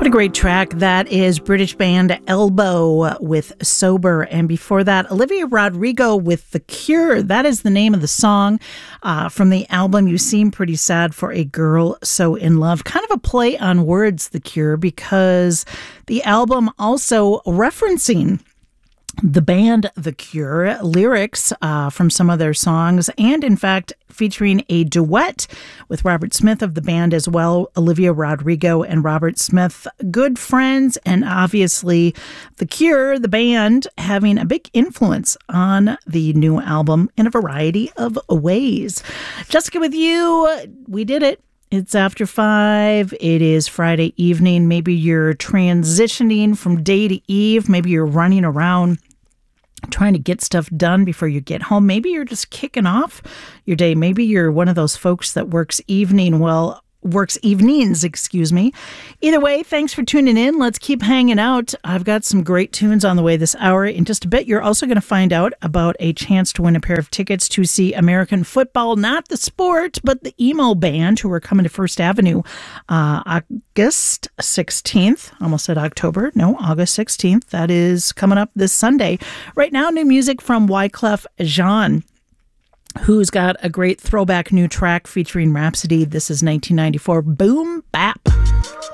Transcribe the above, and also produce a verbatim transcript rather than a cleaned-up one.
What a great track. That is British band Elbow with Sober. And before that, Olivia Rodrigo with The Cure. That is the name of the song uh, from the album You Seem Pretty Sad for a Girl So in Love. Kind of a play on words, The Cure, because the album also referencing the band The Cure, lyrics uh, from some of their songs, and in fact featuring a duet with Robert Smith of the band as well. Olivia Rodrigo and Robert Smith, good friends, and obviously The Cure, the band, having a big influence on the new album in a variety of ways. Jessica with you, we did it. It's after five. It is Friday evening. Maybe you're transitioning from day to eve. Maybe you're running around trying to get stuff done before you get home. Maybe you're just kicking off your day. Maybe you're one of those folks that works evening, well, works evenings, excuse me. Either way, thanks for tuning in. Let's keep hanging out. I've got some great tunes on the way this hour. In just a bit, you're also going to find out about a chance to win a pair of tickets to see American football, not the sport, but the emo band who are coming to First Avenue uh, August sixteenth. Almost said October. No, August sixteenth. That is coming up this Sunday. Right now, new music from Wyclef Jean, who's got a great throwback new track featuring Rhapsody. This is nineteen ninety-four Boom Bap.